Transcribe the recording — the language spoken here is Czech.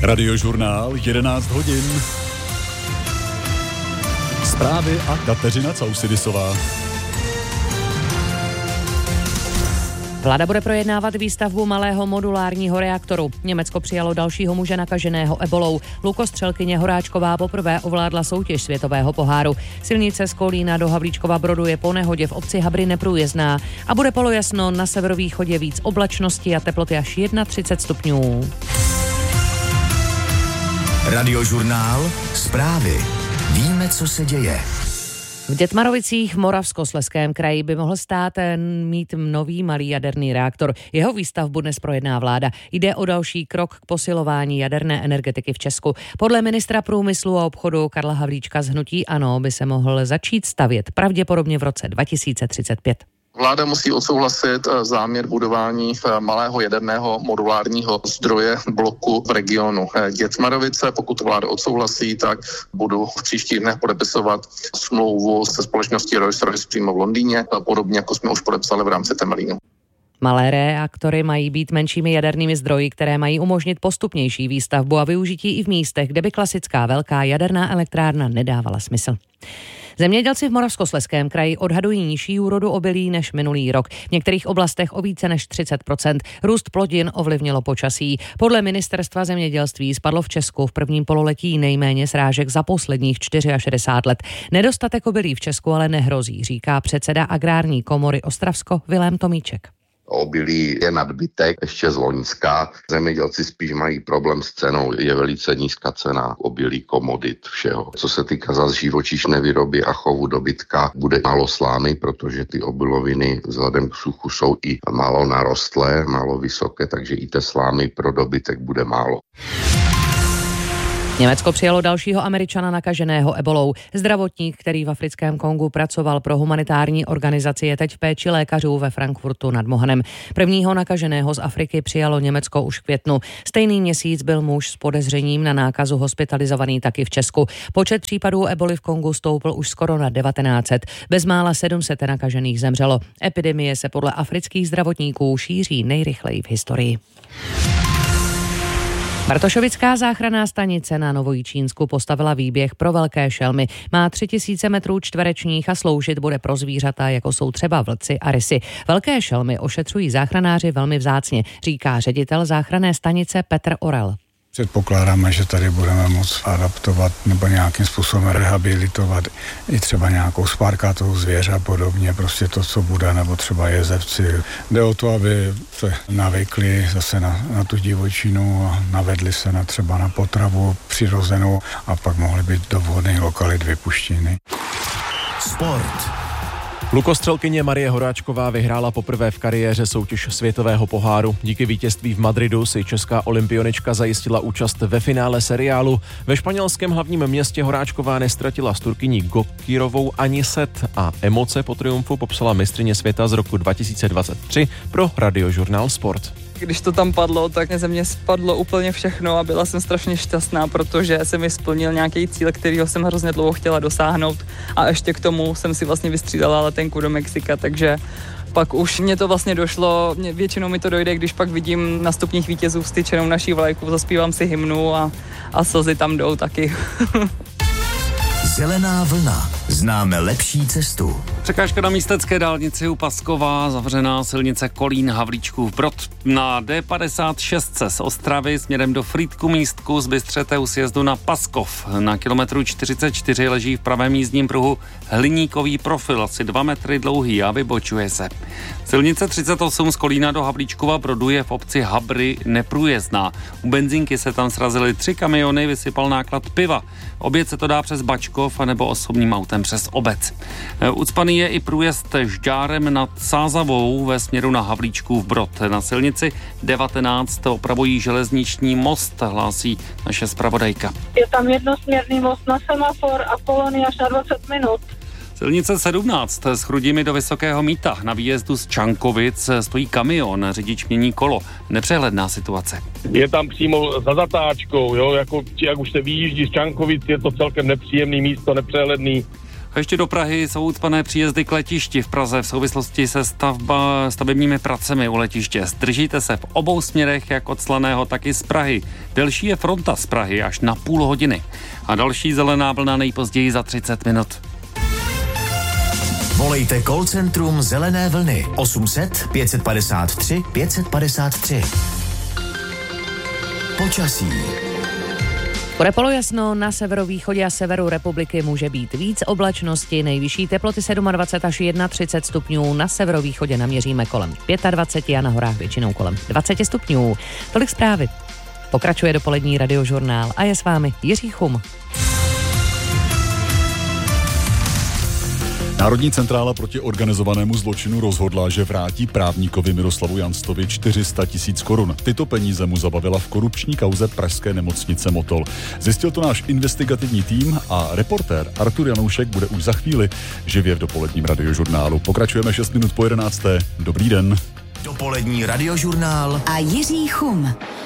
Radiožurnál 11 hodin. Zprávy a Kateřina Causidisová. Vláda bude projednávat výstavbu malého modulárního reaktoru. Německo přijalo dalšího muže nakaženého ebolou. Lukostřelkyně Horáčková poprvé ovládla soutěž světového poháru. Silnice z Kolína do Havlíčkova Brodu je po nehodě v obci Habry neprůjezdná a bude polojasno, na severovýchodě víc oblačnosti a teploty až 31 stupňů. Radiožurnál, zprávy. Víme, co se děje. V Dětmarovicích v Moravskoslezském kraji by mohl stát mít nový malý jaderný reaktor. Jeho výstavbu dnes projedná vláda. Jde o další krok k posilování jaderné energetiky v Česku. Podle ministra průmyslu a obchodu Karla Havlíčka z hnutí ANO by se mohl začít stavět pravděpodobně v roce 2035. Vláda musí odsouhlasit záměr budování malého jaderného modulárního zdroje bloku v regionu Dětmarovice. Pokud vláda odsouhlasí, tak budu v příštích dnech podepisovat smlouvu se společností Rolls-Royce přímo v Londýně, podobně jako jsme už podepsali v rámci Temelínu. Malé reaktory mají být menšími jadernými zdroji, které mají umožnit postupnější výstavbu a využití i v místech, kde by klasická velká jaderná elektrárna nedávala smysl. Zemědělci v Moravskoslezském kraji odhadují nižší úrodu obilí než minulý rok. V některých oblastech o více než 30%. Růst plodin ovlivnilo počasí. Podle ministerstva zemědělství spadlo v Česku v prvním pololetí nejméně srážek za posledních 64 let. Nedostatek obilí v Česku ale nehrozí, říká předseda Agrární komory Ostravsko Vilém Tomíček. Obilí je nadbytek ještě z loňska. Zemědělci spíš mají problém s cenou. Je velice nízká cena obilí, komodit, všeho. Co se týká zase živočišné výroby a chovu dobytka, bude málo slámy, protože ty obiloviny vzhledem k suchu jsou i málo narostlé, málo vysoké, takže i té slámy pro dobytek bude málo. Německo přijalo dalšího Američana nakaženého ebolou. Zdravotník, který v africkém Kongu pracoval pro humanitární organizaci, je teď v péči lékařů ve Frankfurtu nad Mohanem. Prvního nakaženého z Afriky přijalo Německo už v květnu. Stejný měsíc byl muž s podezřením na nákazu hospitalizovaný taky v Česku. Počet případů eboli v Kongu stoupl už skoro na 1900. Bezmála 700 nakažených zemřelo. Epidemie se podle afrických zdravotníků šíří nejrychleji v historii. Bartošovická záchranná stanice na Novojičínsku postavila výběh pro velké šelmy. Má 3000 metrů čtverečních a sloužit bude pro zvířata, jako jsou třeba vlci a rysy. Velké šelmy ošetřují záchranáři velmi vzácně, říká ředitel záchranné stanice Petr Orel. Předpokládáme, že tady budeme moct adaptovat nebo nějakým způsobem rehabilitovat i třeba nějakou spárkatou zvěř a podobně, prostě to, co bude, nebo třeba jezevci. Jde o to, aby se navykli zase na tu divočinu a navedli se třeba na potravu přirozenou a pak mohli být do vhodných lokalit vypuštěni. Sport. Lukostřelkyně Marie Horáčková vyhrála poprvé v kariéře soutěž světového poháru. Díky vítězství v Madridu si česká olympionička zajistila účast ve finále seriálu. Ve španělském hlavním městě Horáčková nestratila s Turkyní Gokirovou ani set a emoce po triumfu popsala mistryně světa z roku 2023 pro Radiožurnál Sport. Když to tam padlo, tak ze mě spadlo úplně všechno a byla jsem strašně šťastná, protože jsem mi splnil nějaký cíl, kterýho jsem hrozně dlouho chtěla dosáhnout a ještě k tomu jsem si vlastně vystřídala letenku do Mexika, takže pak už mě to vlastně došlo, většinou mi to dojde, když pak vidím na stupních vítězů vstyčenou naší vlajku, zaspívám si hymnu a slzy tam jdou taky. Zelená vlna. Známe lepší cestu. Překážka na místecké dálnici u Paskova, zavřená silnice Kolín Havlíčkův Brod. Na D56 z Ostravy směrem do Frýdku Místku z Bystřete u sjezdu na Paskov. Na kilometru 44 leží v pravém jízdním pruhu hliníkový profil, asi 2 metry dlouhý a vybočuje se. Silnice 38 z Kolína do Havlíčkova Brodu je v obci Habry neprůjezdná. U benzínky se tam srazily 3 kamiony, vysypal náklad piva. Oběd se to dá přes Bačkov anebo osobním autem přes obec. Ucpaný je i průjezd Žďárem nad Sázavou ve směru na Havlíčkův Brod. Na silnici 19 opravují železniční most, hlásí naše zpravodajka. Je tam jednosměrný most na semafor a kolony až na 20 minut. Silnice 17 s Chrudimi do Vysokého Mýta. Na výjezdu z Čankovic stojí kamion, řidič mění kolo. Nepřehledná situace. Je tam přímo za zatáčkou, jo, jak už se vyjíždí z Čankovic, je to celkem nepříjemný místo, nepřehledný. A ještě do Prahy jsou ucpané příjezdy k letišti v Praze v souvislosti se stavebními pracemi u letiště. Zdržíte se v obou směrech, jak od Slaného, tak i z Prahy. Delší je fronta z Prahy až na půl hodiny. A další zelená vlna nejpozději za 30 minut. Volejte call centrum Zelené vlny 800 553 553. Počasí. Bude polojasno, na severovýchodě a severu republiky může být víc oblačnosti, nejvyšší teploty 27 až 31 stupňů, na severovýchodě naměříme kolem 25 a na horách většinou kolem 20 stupňů. Tolik zprávy. Pokračuje dopolední radiožurnál a je s vámi Jiří Chum. Národní centrála proti organizovanému zločinu rozhodla, že vrátí právníkovi Miroslavu Janstovi 400 000 korun. Tyto peníze mu zabavila v korupční kauze pražské nemocnice Motol. Zjistil to náš investigativní tým a reportér Artur Janoušek bude už za chvíli živě v dopoledním radiožurnálu. Pokračujeme 6 minut po 11. Dobrý den. Dopolední radiožurnál a Jiří Chum.